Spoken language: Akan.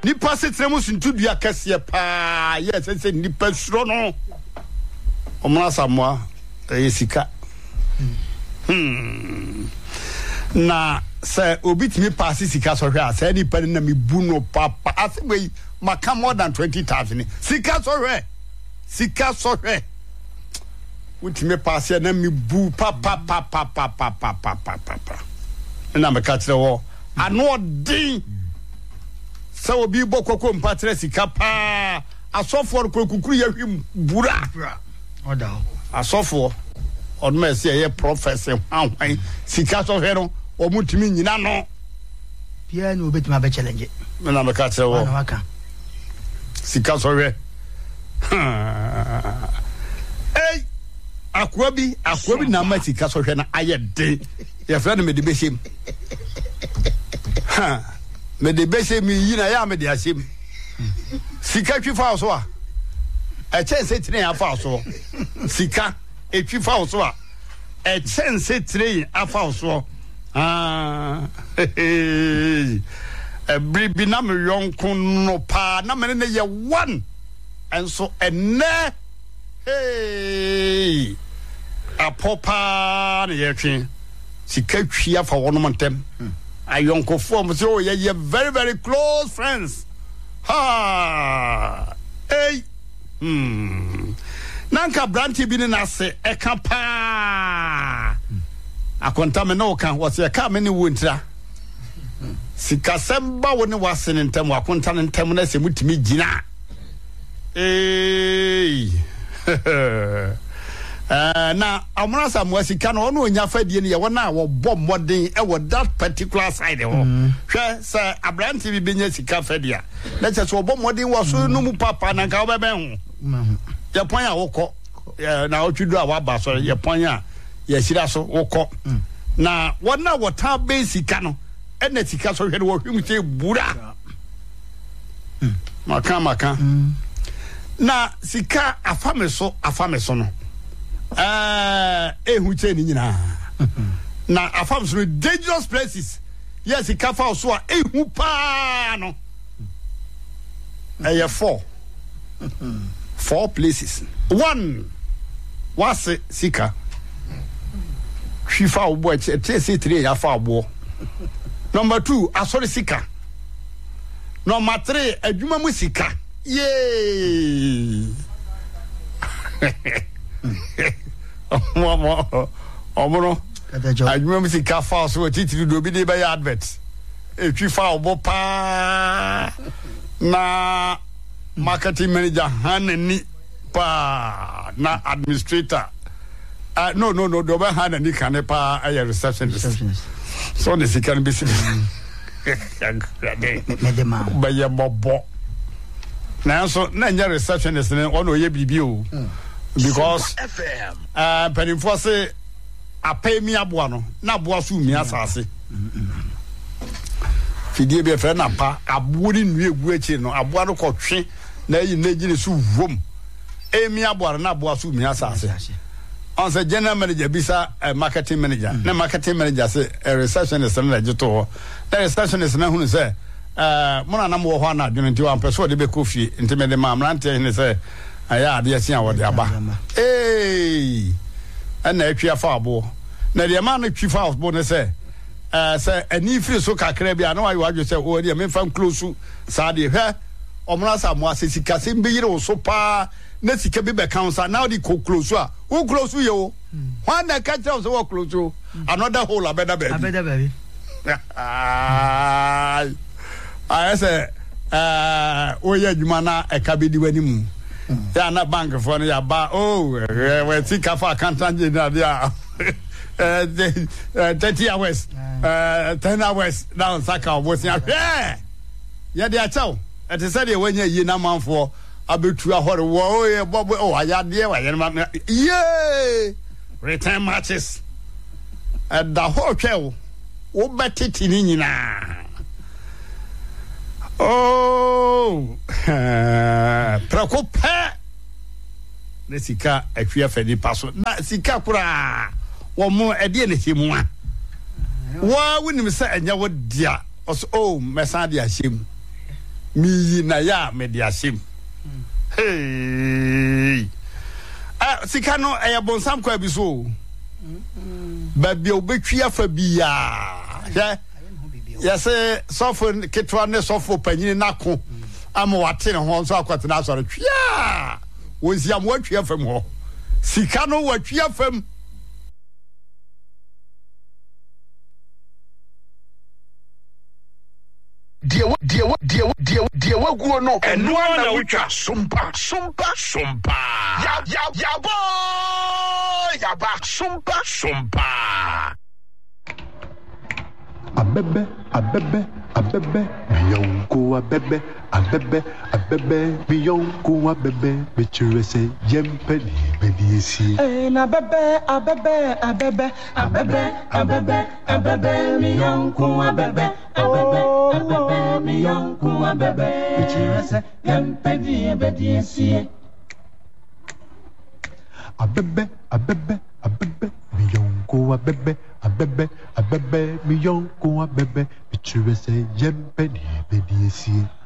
nipa setremu sintudua kase pa yes say nipa suro no omna samwa esika na say obitimi pass sika so hwe a say nipa na mebu no papa asebei maka more than 20,000 sika so hwe utimi pass na mebu papa na me ka kire wo ano din so obi bokoko mpatre sika pa asofo kukuru ya hwim bura oda asofo odme se ye professor hwan sika so hwe no omutimi nyina no bia no betima be challenge na me ka kire wo sika so hwe ei akwa bi na ma sika so hwe na ayede ye fra no me de behiem me de bese mi yina ya me de asem sika twifa so a chense tire afa so sika etwifa so a chense tire afa so bribi na me yonko no pa na me ne ye one enso enne hey apopa na ye twen sika twi afa wono montem ayonko form so ye very very close friends ha hey nanka branti bi na se eka pa akonta me no kan wose eka me ne wontra sika semba woni wase ne ntem akonta ne ntem na se mutimi gina na amuna samwa sika no ono nya fadie ne ye wona wo bom modern e wo that particular side ho hwe say abranti bi benya sika fadia na che so bom modern wo so no mu papa na ka obebe ho ye pon ya wokọ na otwidu a waba so ye pon ya ye sira so wokọ na wona wota be sika no e na sika so hwe wo hwim se bura maka na sika afame so no ehu che ni nyina na afam so dangerous places yes sika fa so a ehu pa no four places. One was sika shifa obo say 3 ya fa obo. Number 2 asori sika. Number 3 adwuma mu sika. Yay. Omo adwuma mu sika fa so titiri do bi de be advert. Etwi fa obo pa na marketing manager hanani pa na administrator no do ba hanani kan pa aye receptionist so the can be ba ya bobo na so na nya receptionist ne ono ye bibi o because penifo say apay mi aboa no na aboa so mi asase fidie be fe na pa abori nu egu echi no aboa no kotwe na yi na gine su vom emi aboa na aboa su mi asase on say general manager bisa marketing manager na marketing manager say receptionist na jeto the receptionist na hunu say mona na mo ho na adwene nti wa person de be kofi nti me de ma amrante ne say aya ade asia wo de aba ana atwa fa abo na de ma na twi fa abo ne say say any free so kakra bia na wa say o de me fan close sa de hwe omna samu asesika se mbeyire wo so pa na sika bi be council now the close a who close you o when na catch us wo close o another hole abeda baby I say o ye adwuma na e ka bedi wani mu ya na bank for na ya ba we sika for accountant na dia 30 hours 10 hours down saka obosi ahwe ya dia chaw ete said e wanya yi na manfo abetu ahore wo ye bobo ayade wa ye na ye return matches da ho hwe wo betiti ni nyina preocupa le sika afia fedi paso na sika kura wo mo ede ne himu a wa wonim se anya wo dia mesa dia hyem mi na ya me dia sim hey sika no bonsam kwa bi so ba bi obetwi afa biya ya se sofo ketwa ne sofo panyini nako ama wate ne ho so akwate na asore twia wonsi am watwi afam ho sika no watwi afam dia waguo no eno na wutwa sompa ya ba sompa abebe miyonko abebe miyonko abebe bechuese yempe ni bedisi na abebe miyonko abebe miyonko abebe bechuese yempe ni bedisi abebe miyonko abebe miyonko abebe bechuese yempe ni bedisi